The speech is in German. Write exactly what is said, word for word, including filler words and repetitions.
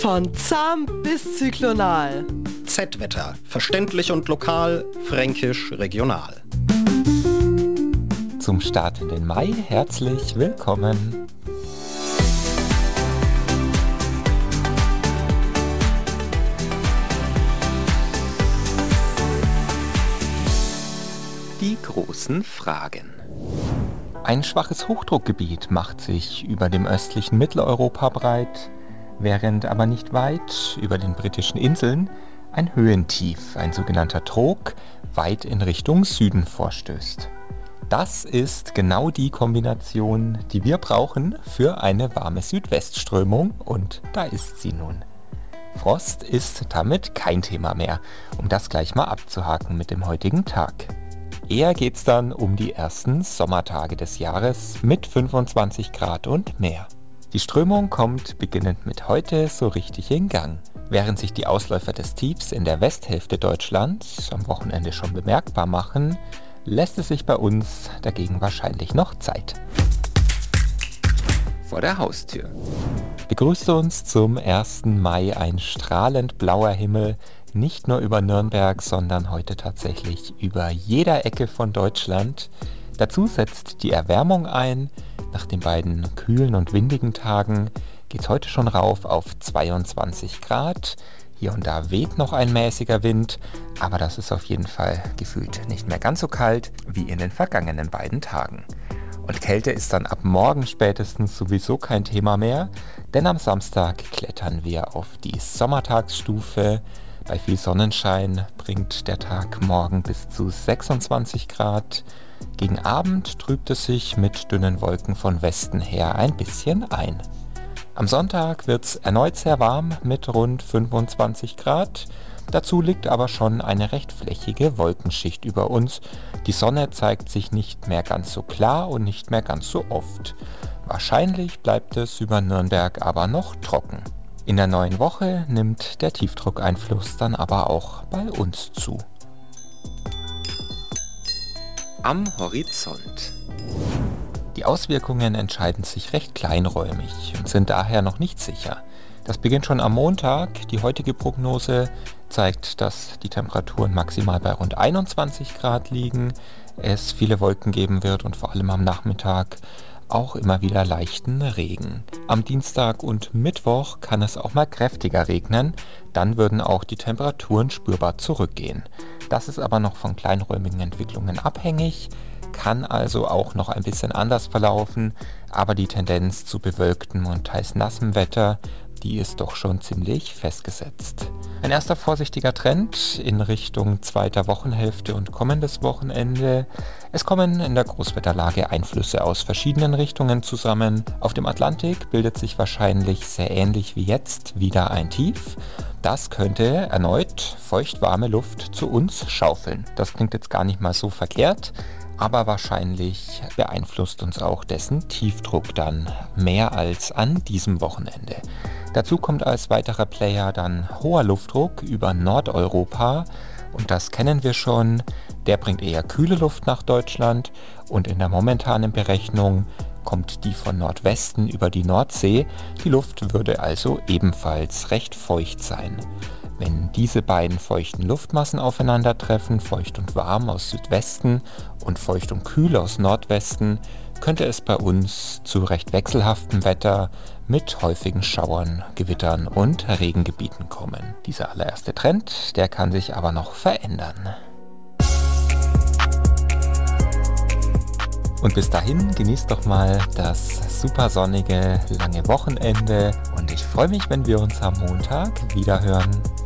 Von zahm bis zyklonal. Z-Wetter. Verständlich und lokal, fränkisch regional. Zum Start in den Mai herzlich willkommen. Die großen Fragen. Ein schwaches Hochdruckgebiet macht sich über dem östlichen Mitteleuropa breit, während aber nicht weit über den britischen Inseln ein Höhentief, ein sogenannter Trog, weit in Richtung Süden vorstößt. Das ist genau die Kombination, die wir brauchen für eine warme Südwestströmung, und da ist sie nun. Frost ist damit kein Thema mehr, um das gleich mal abzuhaken mit dem heutigen Tag. Eher geht's dann um die ersten Sommertage des Jahres mit fünfundzwanzig Grad und mehr. Die Strömung kommt beginnend mit heute so richtig in Gang. Während sich die Ausläufer des Tiefs in der Westhälfte Deutschlands am Wochenende schon bemerkbar machen, lässt es sich bei uns dagegen wahrscheinlich noch Zeit. Vor der Haustür begrüßt uns zum ersten Mai ein strahlend blauer Himmel, nicht nur über Nürnberg, sondern heute tatsächlich über jeder Ecke von Deutschland. Dazu setzt die Erwärmung ein. Nach den beiden kühlen und windigen Tagen geht es heute schon rauf auf zweiundzwanzig Grad. Hier und da weht noch ein mäßiger Wind, aber das ist auf jeden Fall gefühlt nicht mehr ganz so kalt wie in den vergangenen beiden Tagen. Und Kälte ist dann ab morgen spätestens sowieso kein Thema mehr, denn am Samstag klettern wir auf die Sommertagsstufe. Bei viel Sonnenschein bringt der Tag morgen bis zu sechsundzwanzig Grad. Gegen Abend trübt es sich mit dünnen Wolken von Westen her ein bisschen ein. Am Sonntag wird es erneut sehr warm mit rund fünfundzwanzig Grad. Dazu liegt aber schon eine recht flächige Wolkenschicht über uns. Die Sonne zeigt sich nicht mehr ganz so klar und nicht mehr ganz so oft. Wahrscheinlich bleibt es über Nürnberg aber noch trocken. In der neuen Woche nimmt der Tiefdruckeinfluss dann aber auch bei uns zu. Am Horizont. Die Auswirkungen entscheiden sich recht kleinräumig und sind daher noch nicht sicher. Das beginnt schon am Montag. Die heutige Prognose zeigt, dass die Temperaturen maximal bei rund einundzwanzig Grad liegen, es viele Wolken geben wird und vor allem am Nachmittag auch immer wieder leichten Regen. Am Dienstag und Mittwoch kann es auch mal kräftiger regnen, dann würden auch die Temperaturen spürbar zurückgehen. Das ist aber noch von kleinräumigen Entwicklungen abhängig, kann also auch noch ein bisschen anders verlaufen, aber die Tendenz zu bewölktem und teils nassem Wetter, die ist doch schon ziemlich festgesetzt. Ein erster vorsichtiger Trend in Richtung zweiter Wochenhälfte und kommendes Wochenende. Es kommen in der Großwetterlage Einflüsse aus verschiedenen Richtungen zusammen. Auf dem Atlantik bildet sich wahrscheinlich sehr ähnlich wie jetzt wieder ein Tief. Das könnte erneut feuchtwarme Luft zu uns schaufeln. Das klingt jetzt gar nicht mal so verkehrt, aber wahrscheinlich beeinflusst uns auch dessen Tiefdruck dann mehr als an diesem Wochenende. Dazu kommt als weiterer Player dann hoher Luftdruck über Nordeuropa, und das kennen wir schon. Der bringt eher kühle Luft nach Deutschland, und in der momentanen Berechnung kommt die von Nordwesten über die Nordsee. Die Luft würde also ebenfalls recht feucht sein. Wenn diese beiden feuchten Luftmassen aufeinandertreffen, feucht und warm aus Südwesten und feucht und kühl aus Nordwesten, könnte es bei uns zu recht wechselhaftem Wetter mit häufigen Schauern, Gewittern und Regengebieten kommen. Dieser allererste Trend, der kann sich aber noch verändern. Und bis dahin genießt doch mal das super sonnige, lange Wochenende, und ich freue mich, wenn wir uns am Montag wiederhören.